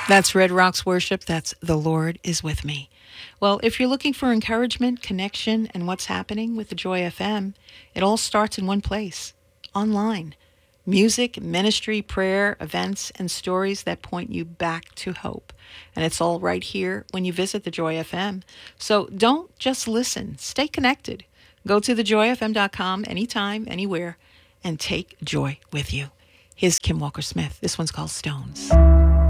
That's Red Rocks Worship. That's The Lord is with me. Well, if you're looking for encouragement, connection, and what's happening with the Joy FM, it all starts in one place online. Music, ministry, prayer, events, and stories that point you back to hope. And it's all right here when you visit the Joy FM. So don't just listen, stay connected. Go to thejoyfm.com anytime, anywhere, and take joy with you. Here's Kim Walker Smith. This one's called Stones.